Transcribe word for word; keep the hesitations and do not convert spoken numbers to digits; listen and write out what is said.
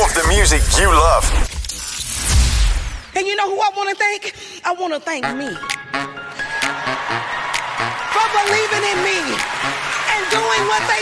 more of the music you love. And you know who I want to thank? I want to thank me for believing in me and doing what they